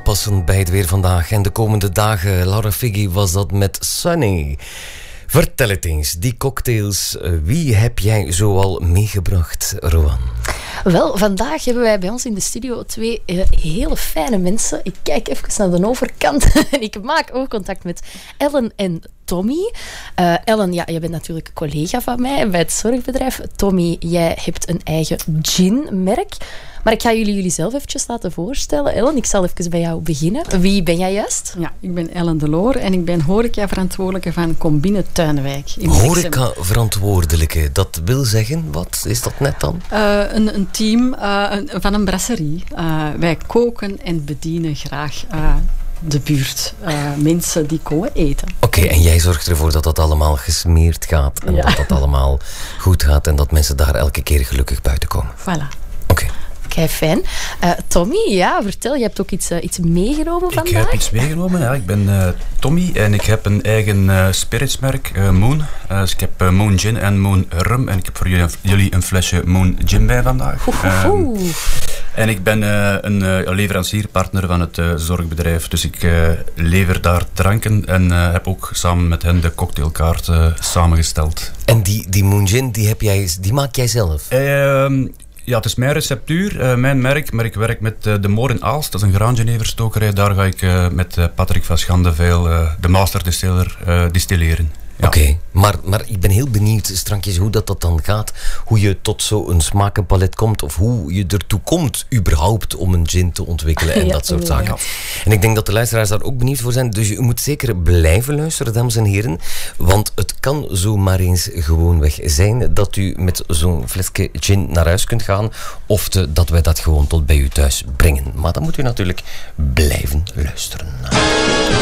aanpassen bij het weer vandaag en de komende dagen. Laura Figgy was dat met Sunny. Vertel het eens, die cocktails, wie heb jij zoal meegebracht, Rowan? Wel, vandaag hebben wij bij ons in de studio twee hele fijne mensen. Ik kijk even naar de overkant en ik maak oogcontact met Ellen en Tommy. Ellen, ja, jij bent natuurlijk collega van mij bij het zorgbedrijf. Tommy, jij hebt een eigen gin-merk. Maar ik ga jullie zelf eventjes laten voorstellen. Ellen, ik zal even bij jou beginnen. Wie ben jij juist? Ja, ik ben Ellen de Loor en ik ben horeca-verantwoordelijke van Combine Tuinwijk. Horeca-verantwoordelijke, dat wil zeggen, wat is dat net dan? Een team van een brasserie. Wij koken en bedienen graag de buurt. Mensen die komen eten. Oké, en jij zorgt ervoor dat dat allemaal gesmeerd gaat en dat dat allemaal goed gaat en dat mensen daar elke keer gelukkig buiten komen. Voilà. Oké. Kijk, fijn. Tommy, ja, vertel, je hebt ook iets meegenomen vandaag? Ik heb iets meegenomen, ja. Ik ben Tommy en ik heb een eigen spiritsmerk, Moon. Dus ik heb Moon Gin en Moon Rum en ik heb voor jullie een flesje Moon Gin bij vandaag. En ik ben een leverancierpartner van het zorgbedrijf, dus ik lever daar dranken en heb ook samen met hen de cocktailkaart samengesteld. En die Moon Gin, die maak jij zelf? Ja, het is mijn receptuur, mijn merk, maar ik werk met de Moor in Aalst. Dat is een graanjeneverstokerij. Daar ga ik met Patrick van Schandeveil, de master distiller, distilleren. Ja. Oké, maar ik ben heel benieuwd straks hoe dat dan gaat. Hoe je tot zo'n smakenpalet komt of hoe je ertoe komt überhaupt om een gin te ontwikkelen en dat soort zaken. Ja. En ik denk dat de luisteraars daar ook benieuwd voor zijn. Dus je moet zeker blijven luisteren, dames en heren. Want het kan zomaar eens gewoonweg zijn dat u met zo'n flesje gin naar huis kunt gaan. Of dat wij dat gewoon tot bij u thuis brengen. Maar dan moet u natuurlijk blijven luisteren.